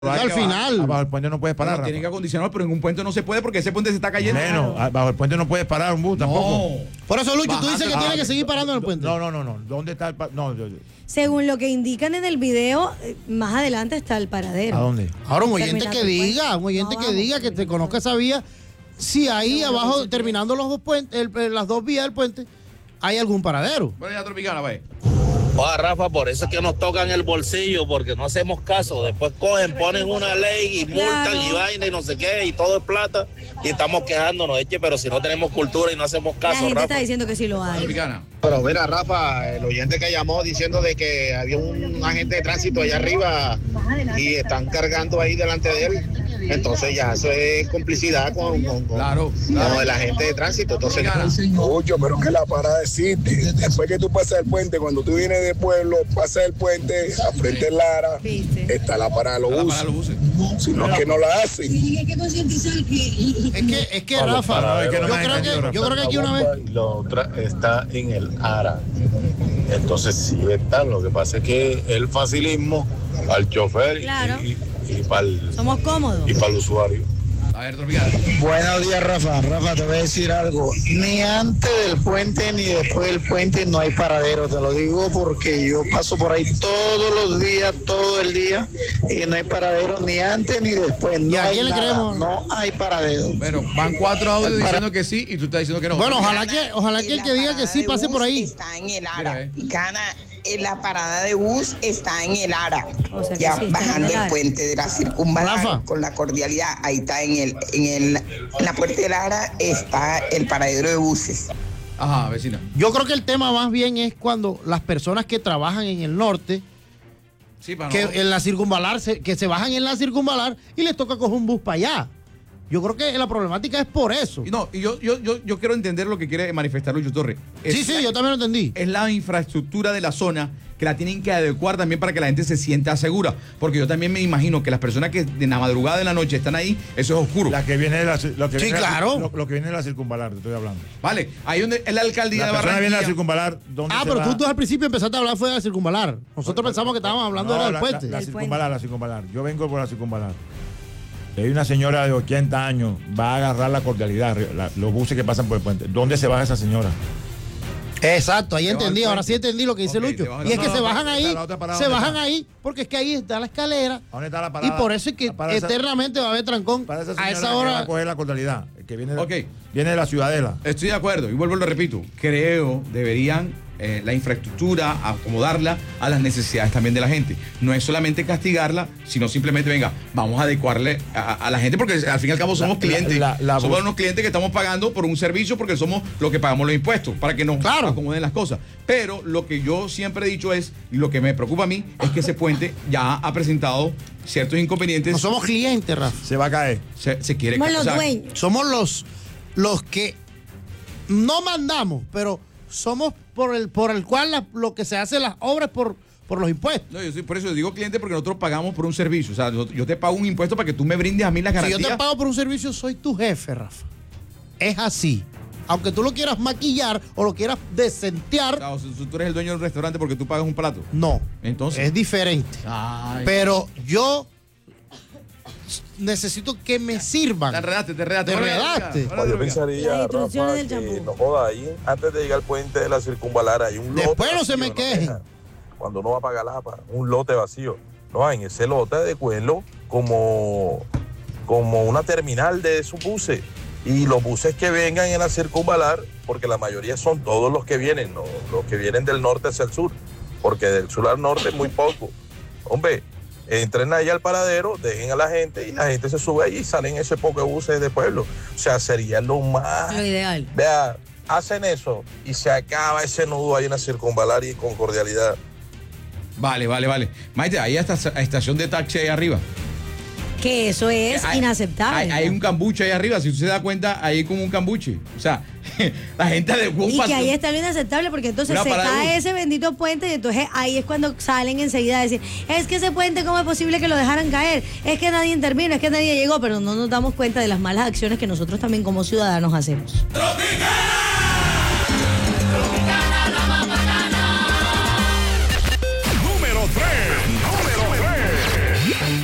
Al final. Bajo el puente no puedes parar. Tienen que acondicionar, pero en un puente no se puede porque ese puente se está cayendo. Menos, bajo el puente no puedes parar un bus tampoco. Por eso, Lucho, tú dices que tiene que seguir parando en el puente. No. ¿Dónde está el Según lo que indican en el video, más adelante está el paradero. ¿A dónde? Ahora un oyente Terminando que el puente. diga, un oyente No, que vamos. diga, que te conozca esa vía, si ahí abajo, terminando los dos puentes, las dos vías del puente, hay algún paradero. Bueno, ya Tropicana, vaya. Oiga, Rafa, por eso es que nos tocan el bolsillo, porque no hacemos caso. Después cogen, ponen una ley y multan Claro. y vaina y no sé qué, y todo es plata, y estamos quejándonos, pero si no tenemos cultura y no hacemos La caso, gente Rafa. está diciendo que sí lo hay. Tropicana. Pero mira, Rafa, el oyente que llamó diciendo de que había un agente de tránsito allá arriba y están cargando ahí delante de él. Entonces ya eso es complicidad con Claro. el agente de tránsito. Entonces, Mucho, pero que la parada existe. Después que tú pasas el puente, cuando tú vienes de pueblo, pasas el puente, a frente de Lara, ¿Viste? está la parada de los Para buses. los buses. Si no es que no la hacen. Es que Rafa, yo creo que aquí una vez. Y la otra está en el ARA. Entonces sí está. Lo que pasa es que el facilismo al chofer Claro. y para el Somos cómodos. usuario. A ver, Tropicana. Buenos días, Rafa. Rafa, te voy a decir algo. Ni antes del puente ni después del puente no hay paradero. Te lo digo porque yo paso por ahí todos los días, todo el día, y no hay paradero ni antes ni después. No ¿Y a hay quién le nada. creemos? No hay paradero. Bueno, van 4 audios diciendo que sí y tú estás diciendo que no. Bueno, ojalá que el que diga que sí pase por ahí. Está en el Mira, ARA. Gana, la parada de bus está en el ARA. O sea que Ya sí, está bajando en el el ARA. puente de la circunvalar Rafa. con la cordialidad. Ahí está en la puerta del ARA está el paradero de buses. Ajá, vecina. Yo creo que el tema más bien es cuando las personas que trabajan en el norte, Sí, para que no. en la circunvalar, que se bajan en la circunvalar y les toca coger un bus para allá. Yo creo que la problemática es por eso. Y no, y yo quiero entender lo que quiere manifestar Lucho Torres. Sí, yo también lo entendí. Es la infraestructura de la zona que la tienen que adecuar también para que la gente se sienta segura. Porque yo también me imagino que las personas que de la madrugada de la noche están ahí, eso es oscuro. La que viene de la claro. lo que viene de la circunvalar, te estoy hablando. Vale, ahí donde es la alcaldía La de persona viene de la Barranquilla. circunvalar, ¿dónde se Pero va? tú al principio empezaste a hablar fue de la circunvalar. Nosotros pensamos que estábamos hablando No, era del puente. La Del circunvalar, la circunvalar. Yo vengo por la circunvalar. Hay una señora de 80 años, va a agarrar la cordialidad, los buses que pasan por el puente. ¿Dónde se baja esa señora? Exacto, ahí Debajo entendí, del ahora puente. sí entendí lo que dice Ok, Lucho. debajo del- Y es que no, se no, bajan ahí, la otra parada, se ¿dónde bajan está? ahí, porque es que ahí está la escalera. ¿Dónde está la Y parada? por eso es que La parada esa- eternamente va a haber trancón para esa a señora esa que va hora. a coger la cordialidad, que viene, Ok. viene de la Ciudadela. Estoy de acuerdo, y vuelvo y lo repito. Creo deberían la infraestructura acomodarla a las necesidades también de la gente. No es solamente castigarla, sino simplemente, venga, vamos a adecuarle a la gente, porque al fin y al cabo somos clientes. Somos unos clientes que estamos pagando por un servicio porque somos los que pagamos los impuestos, para que nos acomoden las cosas. Pero lo que yo siempre he dicho es, y lo que me preocupa a mí, es que ese puente ya ha presentado ciertos inconvenientes. No somos clientes, Rafa. Se va a caer. Se quiere Somos ca- los o sea, dueños. Somos los que no mandamos, pero somos por el cual lo que se hace las obras por los impuestos. No, por eso yo digo cliente porque nosotros pagamos por un servicio. O sea, yo te pago un impuesto para que tú me brindes a mí las Si garantías. yo te pago por un servicio, soy tu jefe, Rafa. Es así. Aunque tú lo quieras maquillar o lo quieras decentear, O sea, tú eres el dueño del restaurante porque tú pagas un plato. no. Entonces. Es diferente. Ay. Pero yo necesito que me sirvan. Te enredaste. Te enredaste. Yo pensaría, Las instrucciones Rafa, del que champú. no joda ahí, antes de llegar al puente de la circunvalar, hay un lote Después no se vacío, me quejen. deja. Cuando uno va a pagar la APA, un lote vacío. No, en ese lote de cuelo como una terminal de esos buses. Y los buses que vengan en la circunvalar, porque la mayoría son todos los que vienen, no los que vienen del norte hacia el sur, porque del sur al norte es muy poco. Hombre, entren allá al paradero, dejen a la gente y la gente se sube ahí y salen ese poco de buses de pueblo. O sea, sería lo más... Lo ideal. Vea, hacen eso y se acaba ese nudo ahí en la circunvalar y con cordialidad. Vale. Maite, ahí hasta estación de taxi ahí arriba. Que eso es inaceptable. Hay un cambuche ahí arriba. Si usted se da cuenta, ahí hay como un cambuche. O sea, la gente de Y que ahí está lo inaceptable porque entonces Una se parada de cae bus. ese bendito puente y entonces ahí es cuando salen enseguida a decir, es que ese puente, ¿cómo es posible que lo dejaran caer? Es que nadie intervino, es que nadie llegó, pero no nos damos cuenta de las malas acciones que nosotros también como ciudadanos hacemos. ¡Tropicana!